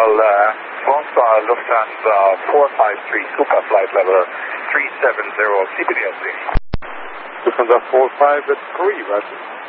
Bonsoir, Lufthansa 453, Super flight level 370, CPDLC. Lufthansa 453, Roger.